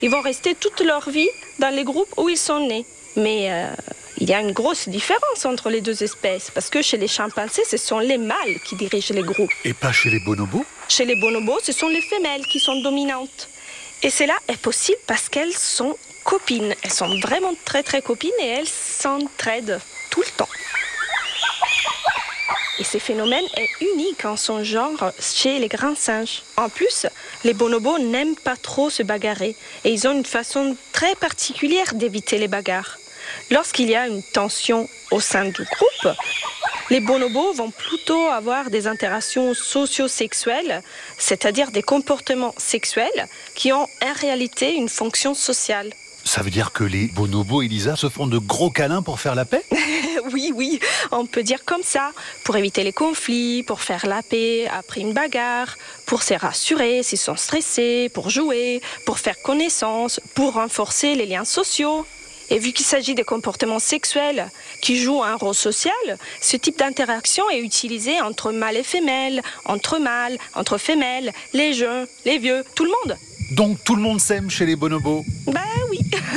Ils vont rester toute leur vie dans les groupes où ils sont nés. Mais il y a une grosse différence entre les deux espèces, parce que chez les chimpanzés, ce sont les mâles qui dirigent les groupes. Et pas chez les bonobos ? Chez les bonobos, ce sont les femelles qui sont dominantes. Et cela est possible parce qu'elles sont copines. Elles sont vraiment très très copines et elles s'entraident tout le temps. Et ce phénomène est unique en son genre chez les grands singes. En plus, les bonobos n'aiment pas trop se bagarrer et ils ont une façon très particulière d'éviter les bagarres. Lorsqu'il y a une tension au sein du groupe, les bonobos vont plutôt avoir des interactions socio-sexuelles, c'est-à-dire des comportements sexuels qui ont en réalité une fonction sociale. Ça veut dire que les bonobos, Elisa, se font de gros câlins pour faire la paix ? Oui, on peut dire comme ça, pour éviter les conflits, pour faire la paix après une bagarre, pour se rassurer s'ils sont stressés, pour jouer, pour faire connaissance, pour renforcer les liens sociaux. Et vu qu'il s'agit de comportements sexuels qui jouent un rôle social, ce type d'interaction est utilisé entre mâles et femelles, entre femelles, les jeunes, les vieux, tout le monde. Donc tout le monde s'aime chez les bonobos ? Ben oui.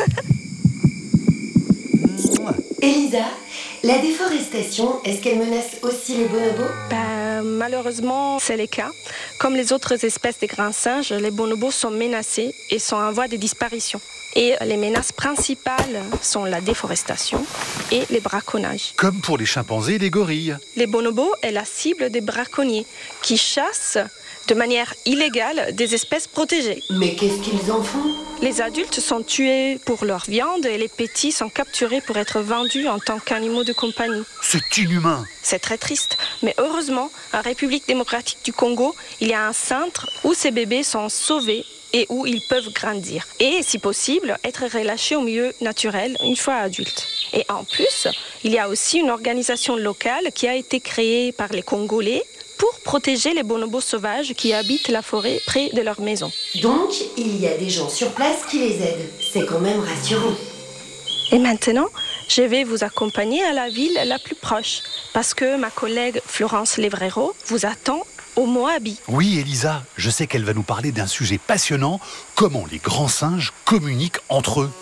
Elisa, la déforestation, est-ce qu'elle menace aussi les bonobos ? Malheureusement, c'est le cas. Comme les autres espèces de grands singes, les bonobos sont menacés et sont en voie de disparition. Et les menaces principales sont la déforestation et les braconnages. Comme pour les chimpanzés et les gorilles. Les bonobos est la cible des braconniers qui chassent de manière illégale des espèces protégées. Mais qu'est-ce qu'ils en font ? Les adultes sont tués pour leur viande et les petits sont capturés pour être vendus en tant qu'animaux de compagnie. C'est inhumain. C'est très triste, mais heureusement, en République démocratique du Congo, il y a un centre où ces bébés sont sauvés et où ils peuvent grandir. Et, si possible, être relâchés au milieu naturel une fois adultes. Et en plus, il y a aussi une organisation locale qui a été créée par les Congolais pour protéger les bonobos sauvages qui habitent la forêt près de leur maison. Donc, il y a des gens sur place qui les aident. C'est quand même rassurant. Et maintenant, je vais vous accompagner à la ville la plus proche, parce que ma collègue Florence Levrero vous attend au Moabi. Oui, Elisa, je sais qu'elle va nous parler d'un sujet passionnant, comment les grands singes communiquent entre eux.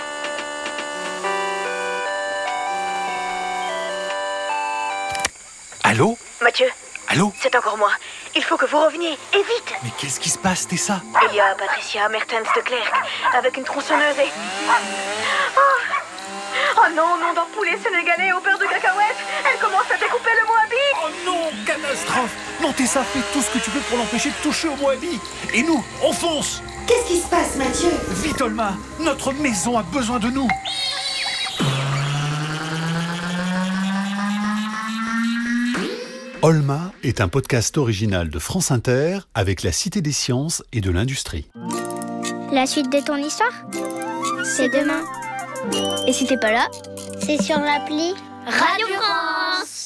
Allô ? Mathieu, Allô ? c'est encore moi. Il faut que vous reveniez, et vite. Mais qu'est-ce qui se passe, Tessa ? Il y a Patricia Mertens de Klerk, avec une tronçonneuse et... Oh non, nom d'un poulet sénégalais au beurre de cacahuète. Elle commence à découper le Moabi. Oh non, catastrophe ! Non, Tessa, fais tout ce que tu peux pour l'empêcher de toucher au Moabi. Et nous, on fonce ! Qu'est-ce qui se passe, Mathieu ? Vite, Olma, notre maison a besoin de nous. Olma est un podcast original de France Inter avec la Cité des Sciences et de l'Industrie. La suite de ton histoire, c'est demain. Et si t'es pas là, c'est sur l'appli Radio France.